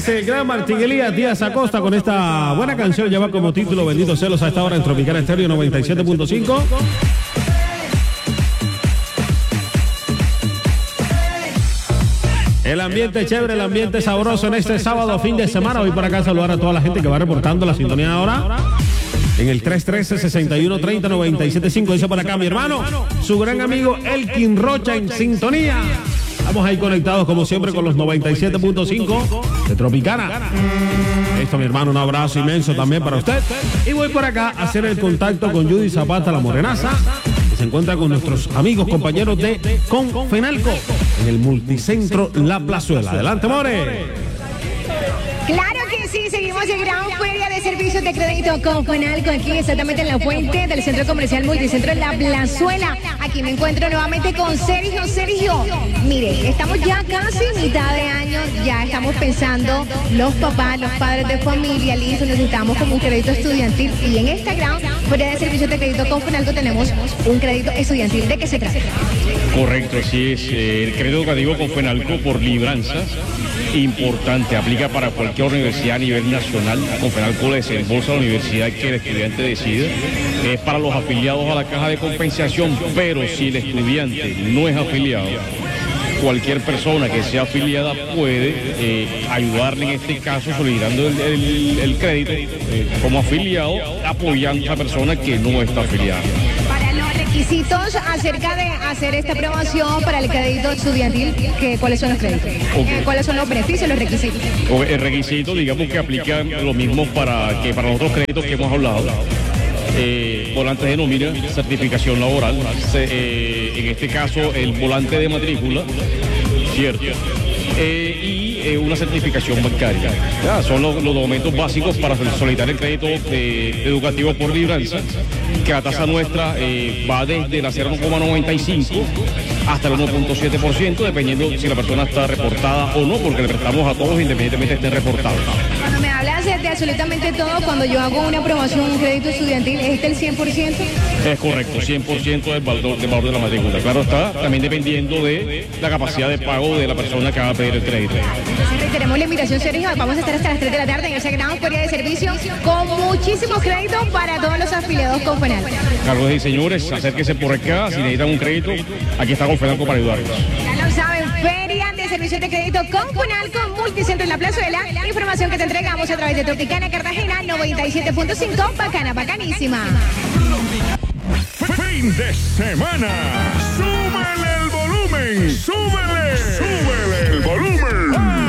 Ese gran Martín Elías Díaz Acosta con esta buena canción lleva como título Bendito Celos a esta hora en Tropicana Estéreo 97.5. El ambiente chévere, el ambiente sabroso en este sábado, fin de semana. Voy para acá a saludar a toda la gente que va reportando la sintonía ahora. En el 313-6130-975. Dice por acá mi hermano, su gran amigo Elkin Rocha en sintonía. Estamos ahí conectados como siempre con los 97.5 de Tropicana. Esto, mi hermano, un abrazo inmenso también para usted. Y voy por acá a hacer el contacto con Judy Zapata, la morenaza, que se encuentra con nuestros amigos, compañeros de Confenalco en el multicentro La Plazuela. Adelante, more. Claro que sí, seguimos en gran feria de servicios de crédito Confenalco, aquí exactamente en la fuente del Centro Comercial Multicentro La Plazuela. Aquí me encuentro nuevamente con Sergio. Sergio, mire, estamos ya casi mitad de año, ya estamos pensando los papás, los padres de familia, listo, necesitamos como un crédito estudiantil y en esta gran feria de servicios de crédito Confenalco tenemos un crédito estudiantil. ¿De qué se trata? Correcto, así es. El crédito educativo Confenalco por libranzas, importante, aplica para cualquier universidad a nivel nacional. Confenalco le desembolsa a la universidad que el estudiante decida. Es para los afiliados a la caja de compensación, pero si el estudiante no es afiliado, cualquier persona que sea afiliada puede ayudarle en este caso solicitando el crédito como afiliado, apoyando a esa persona que no está afiliada. Requisitos acerca de hacer esta aprobación para el crédito estudiantil, ¿cuáles son los créditos? Okay. ¿Cuáles son los beneficios, los requisitos? El requisito, digamos que aplica lo mismo para los otros créditos que hemos hablado. Volantes de nómina, certificación laboral, en este caso el volante de matrícula, ¿cierto? Y una certificación bancaria. Son los documentos básicos para solicitar el crédito educativo por libranza, que la tasa nuestra va desde la 0,95 hasta el 1,7%, dependiendo si la persona está reportada o no, porque le prestamos a todos independientemente estén reportados. Cuando me hablas de absolutamente todo, cuando yo hago una aprobación, un crédito estudiantil, ¿es del 100%? Es correcto, 100% del valor de la matrícula. Claro está, también dependiendo de la capacidad de pago de la persona que va a pedir el crédito. Entonces reiteremos la invitación, Sergio, vamos a estar hasta las 3 de la tarde en esa gran feria de servicios con muchísimos créditos para todos los afiliados Confenalco. Carlos y señores, acérquense por acá, si necesitan un crédito, aquí está Confenalco para ayudarlos. Ya lo saben, feria de servicios de crédito Confenalco, Multicentro en La Plazuela. Información que te entregamos a través de Tropicana Cartagena 97.5, bacana, bacanísima. Fin de semana, súbele el volumen, súbele.